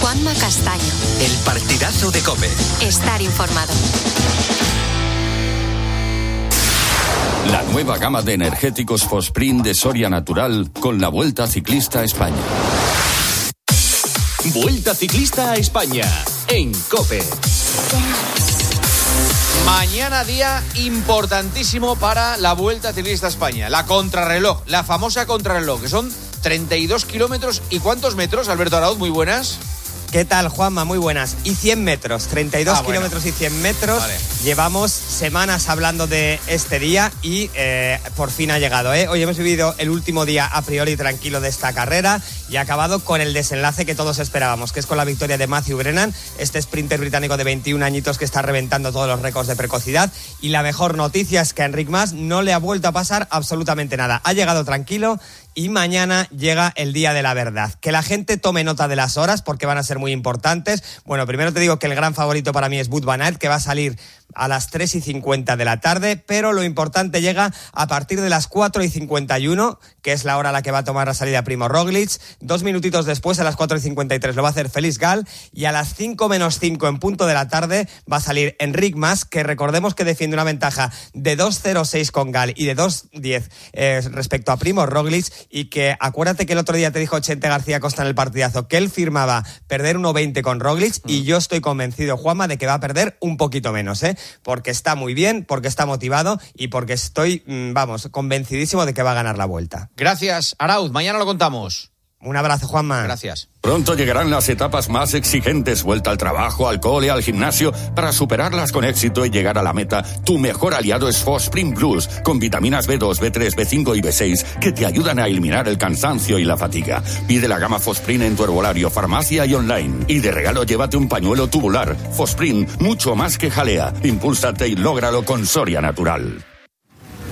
Juanma Castaño. El partidazo de COPE. Estar informado. La nueva gama de energéticos Fosprint de Soria Natural con la Vuelta Ciclista a España. Vuelta Ciclista a España en COPE. Mañana día importantísimo para la Vuelta Ciclista a España. La contrarreloj, la famosa contrarreloj, que son 32 kilómetros. ¿Y cuántos metros, Alberto Arauz? Muy buenas. ¿Qué tal, Juanma? Muy buenas. Y 100 metros, 32 kilómetros y 100 metros. Vale. Llevamos semanas hablando de este día y por fin ha llegado, ¿eh? Hoy hemos vivido el último día a priori tranquilo de esta carrera y ha acabado con el desenlace que todos esperábamos, que es con la victoria de Matthew Brennan, este sprinter británico de 21 añitos que está reventando todos los récords de precocidad. Y la mejor noticia es que a Enric Mas no le ha vuelto a pasar absolutamente nada. Ha llegado tranquilo. Y mañana llega el día de la verdad. Que la gente tome nota de las horas porque van a ser muy importantes. Bueno, primero te digo que el gran favorito para mí es Wout van Aert, que va a salir a las 3:50 de la tarde, pero lo importante llega a partir de las 4:51, que es la hora a la que va a tomar la salida Primo Roglic. 2 minutitos después, a las 4:53, lo va a hacer Félix Gall, y a las 5:05 en punto de la tarde va a salir Enric Mas, que recordemos que defiende una ventaja de 2:06 con Gall y de 2:10 respecto a Primo Roglic, y que acuérdate que el otro día te dijo Chente García Costa en el partidazo que él firmaba perder 1:20 con Roglic, y yo estoy convencido, Juanma, de que va a perder un poquito menos, porque está muy bien, porque está motivado y porque estoy, convencidísimo de que va a ganar la Vuelta. Gracias, Arauz. Mañana lo contamos. Un abrazo, Juanma. Gracias. Pronto llegarán las etapas más exigentes, vuelta al trabajo, al cole, al gimnasio. Para superarlas con éxito y llegar a la meta, tu mejor aliado es Fosprint Plus, con vitaminas B2, B3, B5 y B6, que te ayudan a eliminar el cansancio y la fatiga. Pide la gama Fosprint en tu herbolario, farmacia y online. Y de regalo llévate un pañuelo tubular. Fosprint, mucho más que jalea. Impúlsate y lógralo con Soria Natural.